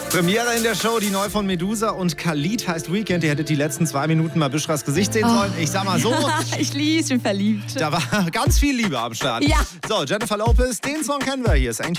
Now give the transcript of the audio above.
Premiere in der Show, die neu von Medusa und Khalid heißt Weekend. Ihr hättet die letzten 2 Minuten mal Büşras Gesicht sehen sollen. Ich sag mal so. Ich lieb's, bin verliebt. Da war ganz viel Liebe am Start. Ja. So, Jennifer Lopez, den Song kennen wir. Hier ist Angel.